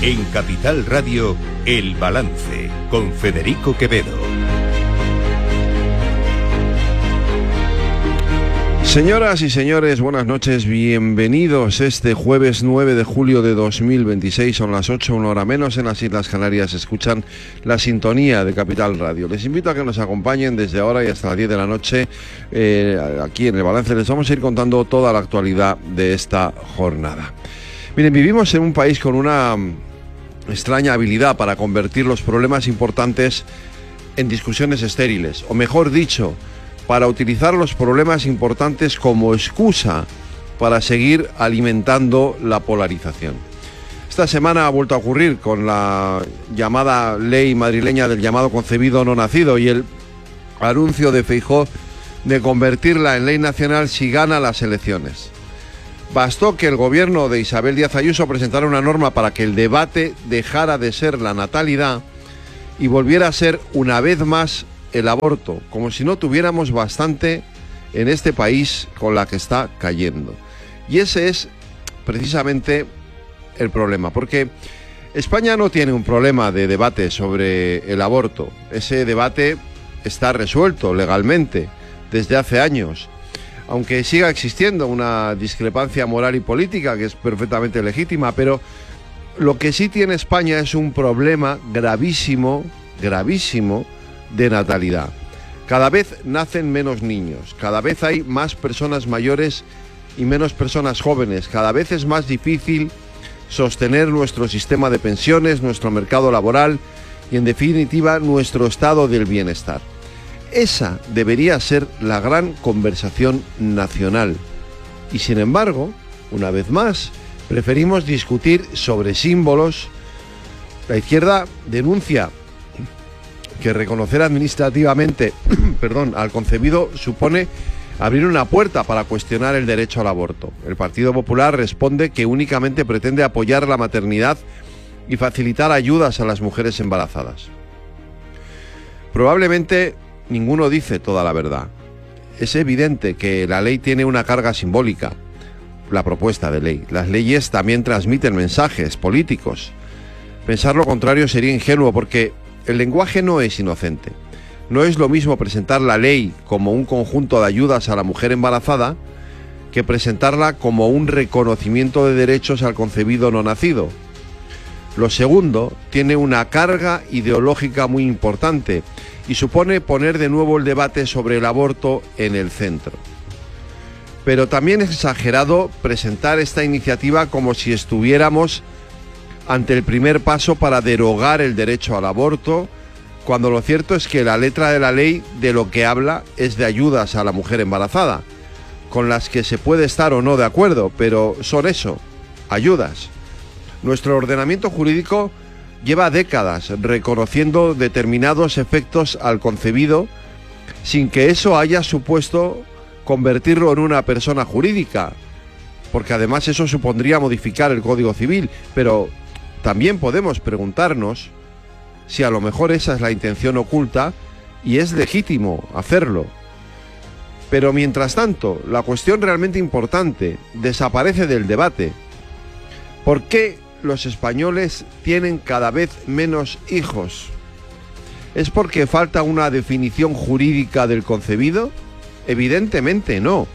En Capital Radio, El Balance, con Federico Quevedo. Señoras y señores, buenas noches, bienvenidos este jueves 9 de julio de 2026, son las 8, una hora menos en las Islas Canarias, escuchan la sintonía de Capital Radio. Les invito a que nos acompañen desde ahora y hasta las 10 de la noche aquí en El Balance. Les vamos a ir contando toda la actualidad de esta jornada. Miren, vivimos en un país con una extraña habilidad para convertir los problemas importantes en discusiones estériles, o mejor dicho, para utilizar los problemas importantes como excusa para seguir alimentando la polarización. Esta semana ha vuelto a ocurrir con la llamada ley madrileña del llamado concebido no nacido y el anuncio de Feijóo de convertirla en ley nacional si gana las elecciones. Bastó que el gobierno de Isabel Díaz Ayuso presentara una norma para que el debate dejara de ser la natalidad y volviera a ser una vez más el aborto, como si no tuviéramos bastante en este país con la que está cayendo. Y ese es precisamente el problema, porque España no tiene un problema de debate sobre el aborto. Ese debate está resuelto legalmente desde hace años, aunque siga existiendo una discrepancia moral y política que es perfectamente legítima, pero lo que sí tiene España es un problema gravísimo, gravísimo, de natalidad. Cada vez nacen menos niños, cada vez hay más personas mayores y menos personas jóvenes, cada vez es más difícil sostener nuestro sistema de pensiones, nuestro mercado laboral y, en definitiva, nuestro estado del bienestar. Esa debería ser la gran conversación nacional. Y, sin embargo, una vez más, preferimos discutir sobre símbolos. La izquierda denuncia que reconocer administrativamente al concebido supone abrir una puerta para cuestionar el derecho al aborto. El Partido Popular responde que únicamente pretende apoyar la maternidad y facilitar ayudas a las mujeres embarazadas. Probablemente ninguno dice toda la verdad. Es evidente que la ley tiene una carga simbólica, la propuesta de ley. Las leyes también transmiten mensajes políticos. Pensar lo contrario sería ingenuo porque el lenguaje no es inocente. No es lo mismo presentar la ley como un conjunto de ayudas a la mujer embarazada que presentarla como un reconocimiento de derechos al concebido no nacido. Lo segundo tiene una carga ideológica muy importante y supone poner de nuevo el debate sobre el aborto en el centro. Pero también es exagerado presentar esta iniciativa como si estuviéramos ante el primer paso para derogar el derecho al aborto, cuando lo cierto es que la letra de la ley de lo que habla es de ayudas a la mujer embarazada, con las que se puede estar o no de acuerdo, pero son eso, ayudas. Nuestro ordenamiento jurídico lleva décadas reconociendo determinados efectos al concebido sin que eso haya supuesto convertirlo en una persona jurídica, porque además eso supondría modificar el Código Civil, pero también podemos preguntarnos si a lo mejor esa es la intención oculta y es legítimo hacerlo. Pero mientras tanto, la cuestión realmente importante desaparece del debate. ¿Por qué los españoles tienen cada vez menos hijos? ¿Es porque falta una definición jurídica del concebido? Evidentemente no.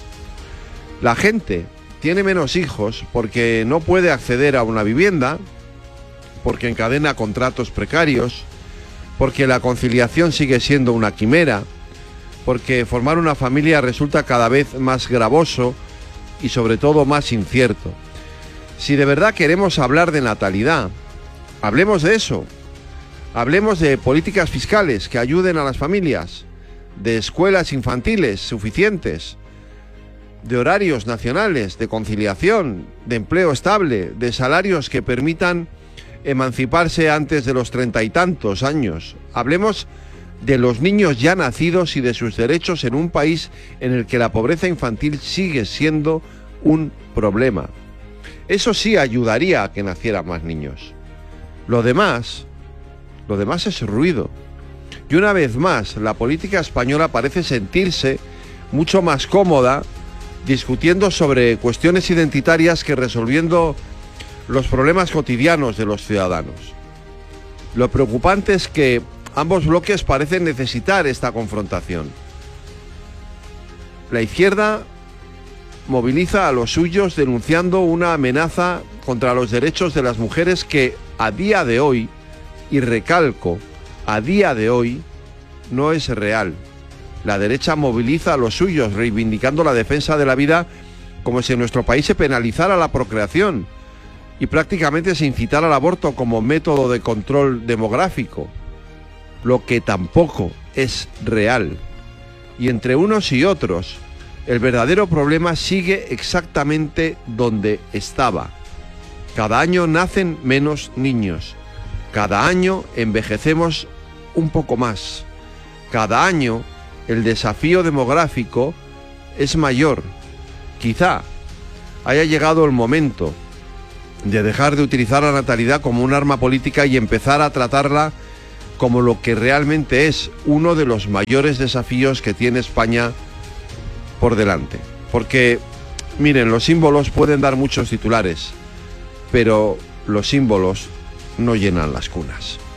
La gente tiene menos hijos porque no puede acceder a una vivienda, porque encadena contratos precarios, porque la conciliación sigue siendo una quimera, porque formar una familia resulta cada vez más gravoso y sobre todo más incierto. Si de verdad queremos hablar de natalidad, hablemos de eso. Hablemos de políticas fiscales que ayuden a las familias, de escuelas infantiles suficientes, de horarios nacionales, de conciliación, de empleo estable, de salarios que permitan emanciparse antes de los 30 y tantos años. Hablemos de los niños ya nacidos y de sus derechos en un país en el que la pobreza infantil sigue siendo un problema. Eso sí ayudaría a que nacieran más niños. Lo demás es ruido. Y una vez más, la política española parece sentirse mucho más cómoda discutiendo sobre cuestiones identitarias que resolviendo los problemas cotidianos de los ciudadanos. Lo preocupante es que ambos bloques parecen necesitar esta confrontación. La izquierda moviliza a los suyos denunciando una amenaza contra los derechos de las mujeres que a día de hoy, y recalco, a día de hoy, no es real. La derecha moviliza a los suyos reivindicando la defensa de la vida como si en nuestro país se penalizara la procreación y prácticamente se incitara al aborto como método de control demográfico, lo que tampoco es real. Y entre unos y otros, el verdadero problema sigue exactamente donde estaba. Cada año nacen menos niños, cada año envejecemos un poco más, cada año el desafío demográfico es mayor. Quizá haya llegado el momento de dejar de utilizar la natalidad como un arma política y empezar a tratarla como lo que realmente es, uno de los mayores desafíos que tiene España por delante. Porque, miren, los símbolos pueden dar muchos titulares, pero los símbolos no llenan las cunas.